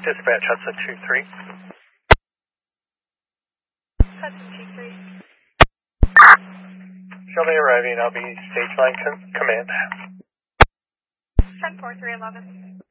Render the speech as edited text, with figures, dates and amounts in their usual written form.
Dispatch Hudson 2-3. Hudson 2-3. Show me arriving. I'll be stage line command. 10-4-3-11.